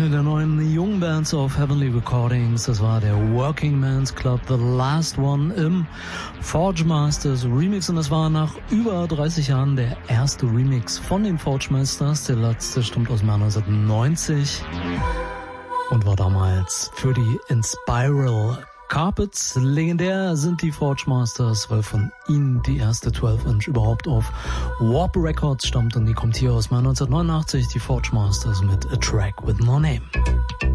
Eine der neuen jungen Bands auf Heavenly Recordings, das war der Working Man's Club, The Last One im Forge Masters Remix, und das war nach über 30 Jahren der erste Remix von den Forge Masters. Der letzte stammt aus dem Jahr 1990 und war damals für die Inspiral Carpets. Legendär sind die Forge Masters, weil von ihnen die erste 12-Inch überhaupt auf Warp Records stammt, und die kommt hier aus dem Jahr 1989, die Forge Masters mit A Track with No Name.